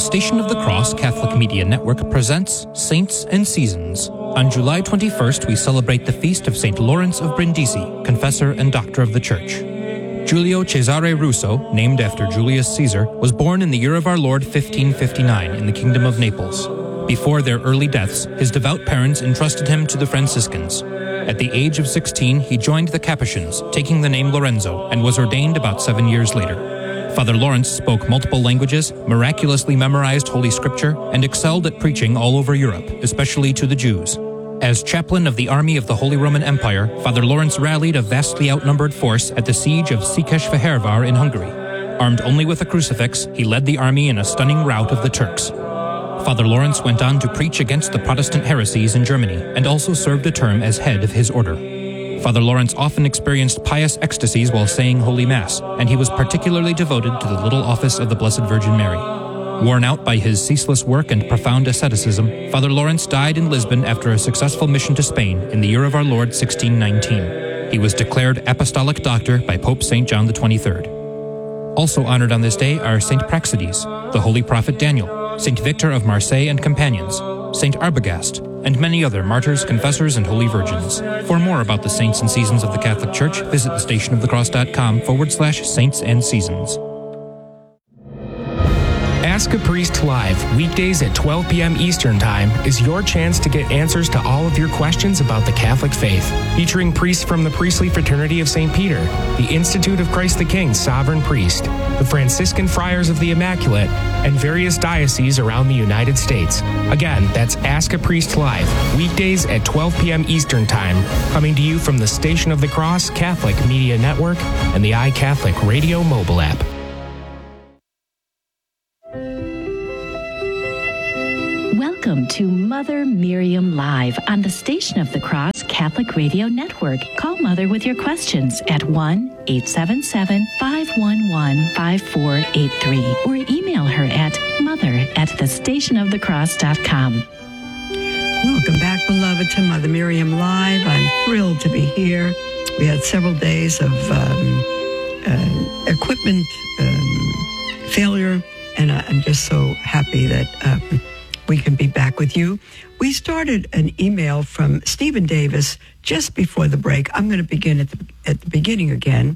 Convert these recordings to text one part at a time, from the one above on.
Station of the Cross Catholic Media Network presents Saints and Seasons. On July 21st, we celebrate the feast of St. Lawrence of Brindisi, confessor and doctor of the Church. Giulio Cesare Russo, named after Julius Caesar, was born in the year of our Lord 1559 in the Kingdom of Naples. Before their early deaths, his devout parents entrusted him to the Franciscans. At the age of 16, he joined the Capuchins, taking the name Lorenzo, and was ordained about 7 years later. Father Lawrence spoke multiple languages, miraculously memorized Holy Scripture, and excelled at preaching all over Europe, especially to the Jews. As chaplain of the army of the Holy Roman Empire, Father Lawrence rallied a vastly outnumbered force at the siege of Székesfehérvár in Hungary. Armed only with a crucifix, he led the army in a stunning rout of the Turks. Father Lawrence went on to preach against the Protestant heresies in Germany, and also served a term as head of his order. Father Lawrence often experienced pious ecstasies while saying Holy Mass, and he was particularly devoted to the little office of the Blessed Virgin Mary. Worn out by his ceaseless work and profound asceticism, Father Lawrence died in Lisbon after a successful mission to Spain in the year of our Lord 1619. He was declared Apostolic Doctor by Pope St. John XXIII. Also honored on this day are St. Praxedes, the Holy Prophet Daniel, St. Victor of Marseille and companions, St. Arbogast, and many other martyrs, confessors, and holy virgins. For more about the saints and seasons of the Catholic Church, visit thestationofthecross.com/saints and seasons. Ask a Priest Live, weekdays at 12 p.m. Eastern Time, is your chance to get answers to all of your questions about the Catholic faith. Featuring priests from the Priestly Fraternity of St. Peter, the Institute of Christ the King Sovereign Priest, the Franciscan Friars of the Immaculate, and various dioceses around the United States. Again, that's Ask a Priest Live, weekdays at 12 p.m. Eastern Time, coming to you from the Station of the Cross Catholic Media Network and the iCatholic Radio mobile app. Welcome to Mother Miriam Live on the Station of the Cross Catholic Radio Network. Call Mother with your questions at 1-877-511-5483 or email her at mother@thestationofthecross.com. Welcome back, beloved, to Mother Miriam Live. I'm thrilled to be here. We had several days of equipment failure, and I'm just so happy that we can be back with you. We started an email from Stephen Davis just before the break. I'm going to begin at the beginning again.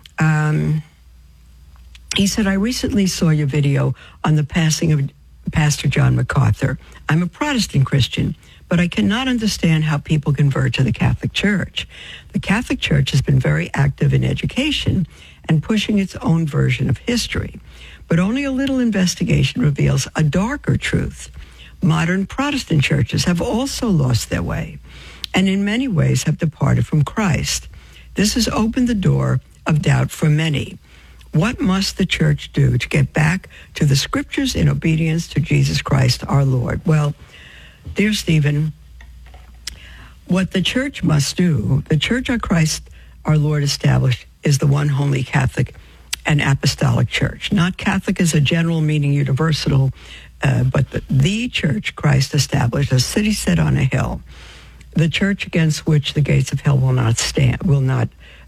He said, I recently saw your video on the passing of Pastor John MacArthur. I'm a Protestant Christian, but I cannot understand how people convert to the Catholic Church. The Catholic Church has been very active in education and pushing its own version of history, but only a little investigation reveals a darker truth. Modern Protestant churches have also lost their way and in many ways have departed from Christ. This has opened the door of doubt for many. What must the church do to get back to the Scriptures in obedience to Jesus Christ our Lord? Well, dear Stephen, what the church must do, the Church of Christ our Lord established, is the one holy Catholic and Apostolic Church. Not Catholic as a general meaning universal, but the Church Christ established, a city set on a hill, the church against which the gates of hell will not stand, will not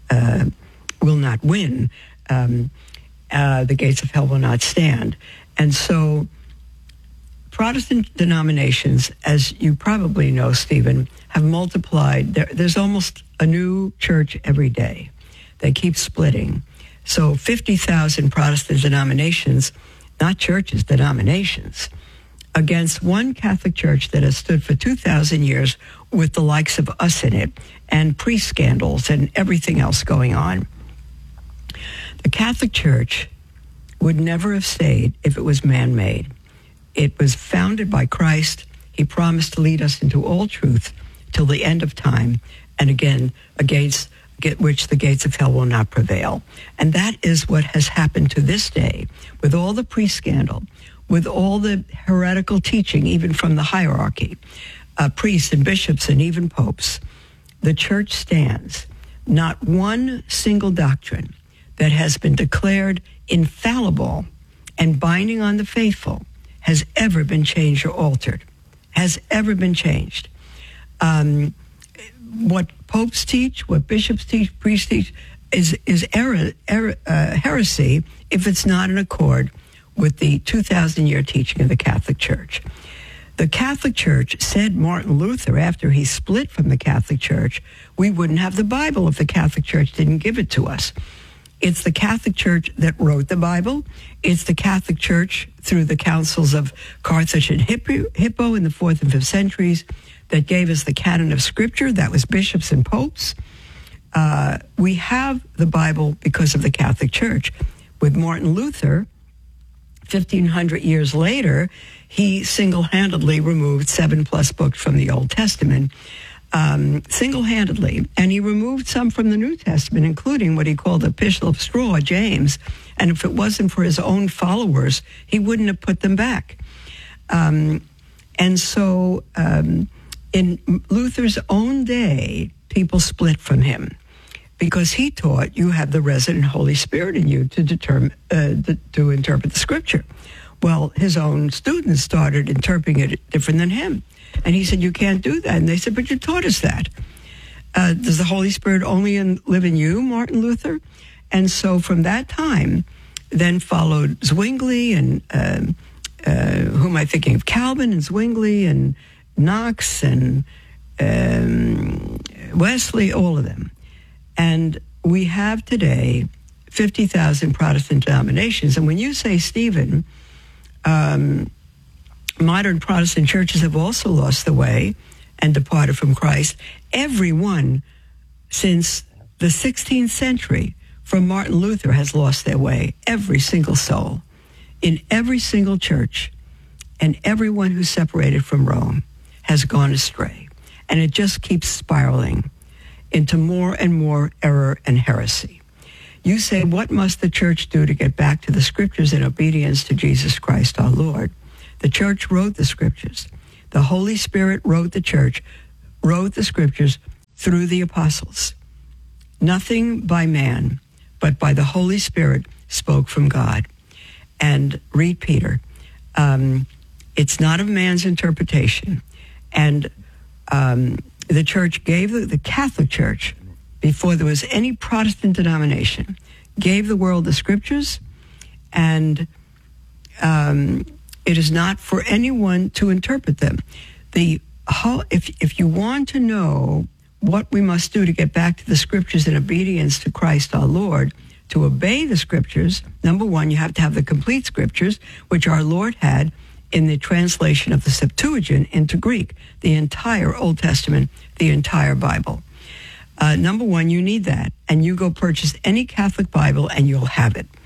win. The gates of hell will not stand. And so Protestant denominations, as you probably know, Stephen, have multiplied. There's almost a new church every day. They keep splitting. So 50,000 Protestant denominations, not churches, denominations, against one Catholic Church that has stood for 2,000 years with the likes of us in it and priest scandals and everything else going on. The Catholic Church would never have stayed if it was man-made. It was founded by Christ. He promised to lead us into all truth till the end of time, and again, against which the gates of hell will not prevail. And that is what has happened to this day, with all the priest scandal, with all the heretical teaching, even from the hierarchy, priests and bishops and even popes. The church stands. Not one single doctrine that has been declared infallible and binding on the faithful has ever been changed or altered, has ever been changed. What popes teach, what bishops teach, priests teach, is heresy if it's not in accord with the 2,000-year teaching of the Catholic Church. The Catholic Church said Martin Luther, after he split from the Catholic Church, we wouldn't have the Bible if the Catholic Church didn't give it to us. It's the Catholic Church that wrote the Bible. It's the Catholic Church, through the councils of Carthage and Hippo in the 4th and 5th centuries, that gave us the canon of Scripture. That was bishops and popes. We have the Bible because of the Catholic Church. With Martin Luther, 1,500 years later, he single-handedly removed 7+ books from the Old Testament, single-handedly. And he removed some from the New Testament, including what he called the Epistle of Straw, James. And if it wasn't for his own followers, he wouldn't have put them back. And so in Luther's own day, people split from him because he taught you have the resident Holy Spirit in you to interpret the Scripture. Well, his own students started interpreting it different than him. And he said, you can't do that. And they said, but you taught us that. Does the Holy Spirit only live in you, Martin Luther? And so from that time, then followed Zwingli and who am I thinking of? Calvin and Zwingli and Knox and Wesley, all of them. And we have today 50,000 Protestant denominations. And when you say, Stephen, modern Protestant churches have also lost the way and departed from Christ, everyone since the 16th century from Martin Luther has lost their way. Every single soul in every single church, and everyone who's separated from Rome has gone astray. And it just keeps spiraling into more and more error and heresy. You say, what must the church do to get back to the Scriptures in obedience to Jesus Christ our Lord? The church wrote the Scriptures. The Holy Spirit wrote the Scriptures through the apostles. Nothing by man, but by the Holy Spirit spoke from God. And read Peter. It's not of man's interpretation. And the church gave, the Catholic Church, before there was any Protestant denomination, gave the world the Scriptures, and it is not for anyone to interpret them. If you want to know what we must do to get back to the Scriptures in obedience to Christ our Lord, to obey the Scriptures, number one, you have to have the complete Scriptures, which our Lord had in the translation of the Septuagint into Greek, the entire Old Testament, the entire Bible. Number one, you need that. And you go purchase any Catholic Bible and you'll have it.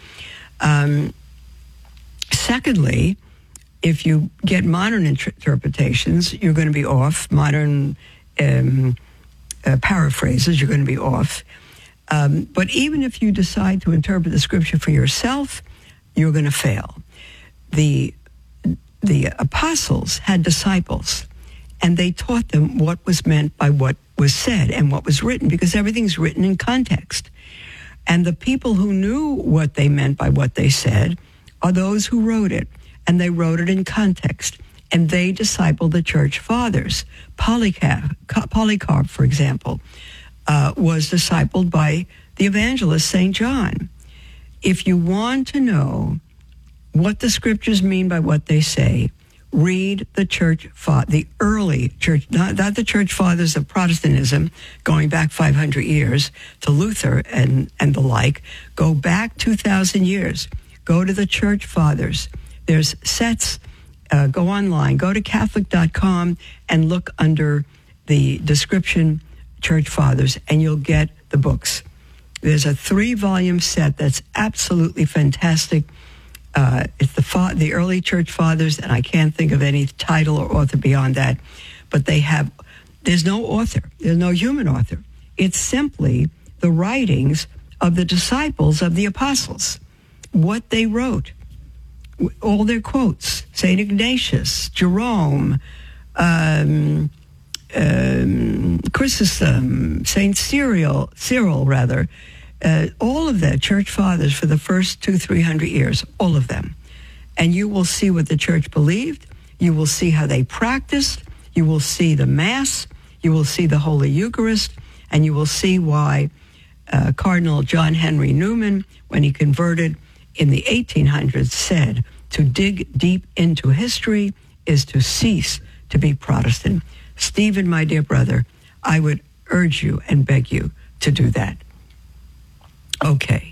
Secondly, if you get modern interpretations, you're going to be off. Modern paraphrases, you're going to be off. But even if you decide to interpret the Scripture for yourself, you're going to fail. The apostles had disciples, and they taught them what was meant by what was said and what was written, because everything's written in context. And the people who knew what they meant by what they said are those who wrote it, and they wrote it in context, and they discipled the church fathers. Polycarp, for example, was discipled by the evangelist St. John. If you want to know what the Scriptures mean by what they say, read the early church, not the church fathers of Protestantism, going back 500 years to Luther and the like. Go back 2,000 years. Go to the church fathers. There's sets. Go online. Go to Catholic.com and look under the description Church Fathers, and you'll get the books. There's a 3-volume set that's absolutely fantastic. It's the early Church Fathers, and I can't think of any title or author beyond that. But there's no author. There's no human author. It's simply the writings of the disciples of the apostles, what they wrote, all their quotes, St. Ignatius, Jerome, Chrysostom, St. Cyril, all of the church fathers for the first 200-300 years, all of them. And you will see what the church believed. You will see how they practiced. You will see the Mass. You will see the Holy Eucharist. And you will see why Cardinal John Henry Newman, when he converted in the 1800s, said To dig deep into history is to cease to be Protestant. Stephen, my dear brother, I would urge you and beg you to do that. Okay.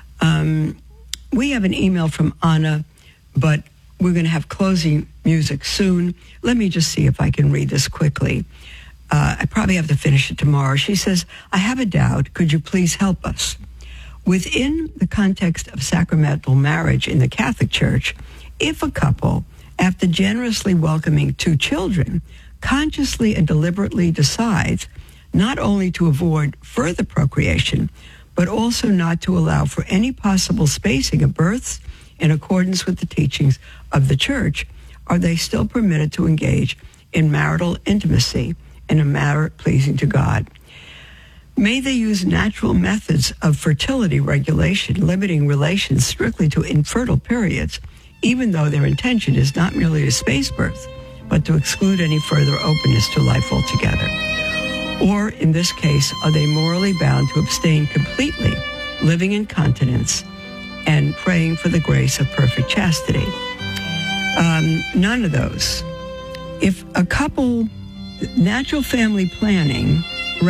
We have an email from Anna, but we're going to have closing music soon. Let me just see if I can read this quickly. I probably have to finish it tomorrow. She says, I have a doubt. Could you please help us? Within the context of sacramental marriage in the Catholic Church, if a couple, after generously welcoming 2 children, consciously and deliberately decides not only to avoid further procreation, but also not to allow for any possible spacing of births in accordance with the teachings of the Church, are they still permitted to engage in marital intimacy in a manner pleasing to God? May they use natural methods of fertility regulation, limiting relations strictly to infertile periods, even though their intention is not merely to space birth, but to exclude any further openness to life altogether? Or, in this case, are they morally bound to abstain completely, living in continence and praying for the grace of perfect chastity? None of those. If a couple, natural family planning,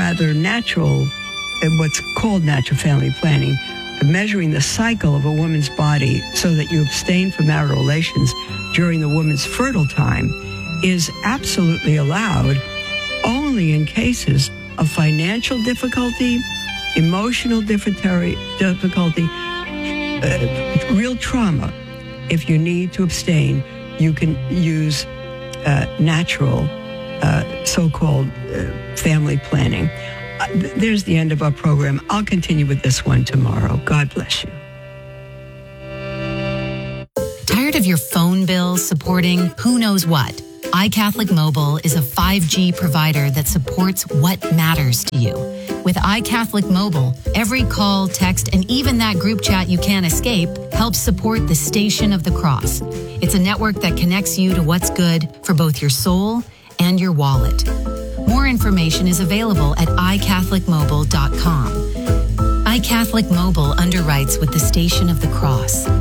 what's called natural family planning, measuring the cycle of a woman's body so that you abstain from marital relations during the woman's fertile time, is absolutely allowed only in cases of financial difficulty, emotional difficulty, real trauma. If you need to abstain, you can use natural, so-called family planning. There's the end of our program. I'll continue with this one tomorrow. God bless you. Tired of your phone bill supporting who knows what? iCatholic Mobile is a 5G provider that supports what matters to you. With iCatholic Mobile, every call, text, and even that group chat you can't escape helps support the Station of the Cross. It's a network that connects you to what's good for both your soul and your wallet. More information is available at iCatholicMobile.com. iCatholic Mobile underwrites with the Station of the Cross.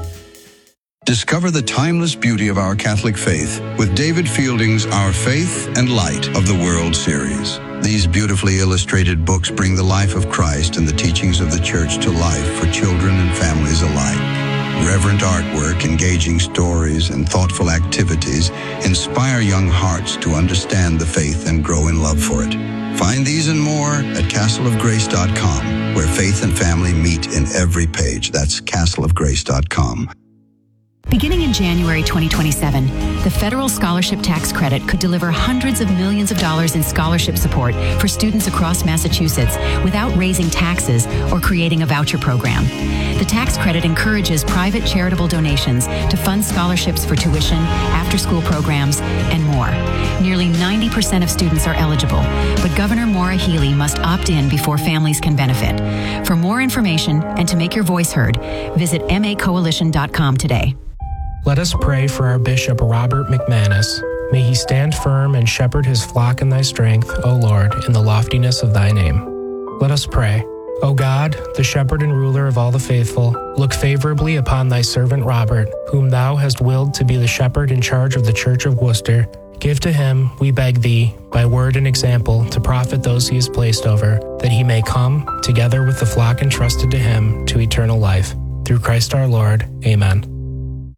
Discover the timeless beauty of our Catholic faith with David Fielding's Our Faith and Light of the World series. These beautifully illustrated books bring the life of Christ and the teachings of the Church to life for children and families alike. Reverent artwork, engaging stories, and thoughtful activities inspire young hearts to understand the faith and grow in love for it. Find these and more at castleofgrace.com, where faith and family meet in every page. That's castleofgrace.com. Beginning in January 2027, the federal scholarship tax credit could deliver hundreds of millions of dollars in scholarship support for students across Massachusetts without raising taxes or creating a voucher program. The tax credit encourages private charitable donations to fund scholarships for tuition, after-school programs, and more. Nearly 90% of students are eligible, but Governor Maura Healey must opt in before families can benefit. For more information and to make your voice heard, visit macoalition.com today. Let us pray for our Bishop Robert McManus. May he stand firm and shepherd his flock in thy strength, O Lord, in the loftiness of thy name. Let us pray. O God, the shepherd and ruler of all the faithful, look favorably upon thy servant Robert, whom thou hast willed to be the shepherd in charge of the Church of Worcester. Give to him, we beg thee, by word and example, to profit those he has placed over, that he may come, together with the flock entrusted to him, to eternal life. Through Christ our Lord. Amen.